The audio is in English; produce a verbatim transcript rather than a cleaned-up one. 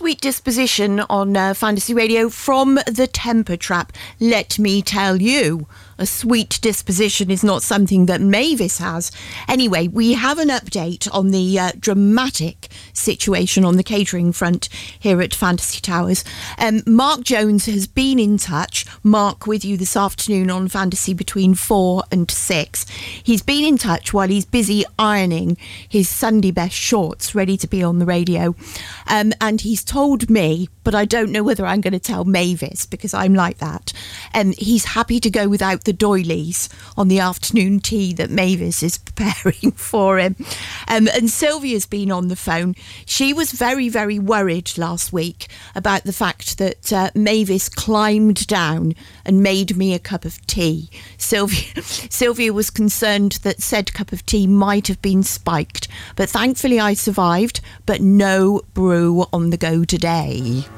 sweet disposition on uh, Fantasy Radio from the Temper Trap. Let me tell you, a sweet disposition is not something that Mavis has. Anyway, we have an update on the uh, dramatic situation on the catering front here at Fantasy Towers. Um, Mark Jones has been in touch. Mark with you this afternoon on Fantasy between four and six. He's been in touch while he's busy ironing his Sunday best shorts ready to be on the radio. Um, and he's told me, but I don't know whether I'm going to tell Mavis because I'm like that. Um, he's happy to go without the doilies on the afternoon tea that Mavis is preparing for him. Um, and Sylvia's been on the phone. She was very, very worried last week about the fact that uh, Mavis climbed down and made me a cup of tea. Sylvia, Sylvia was concerned that said cup of tea might have been spiked, but thankfully I survived, but no brew on the go today.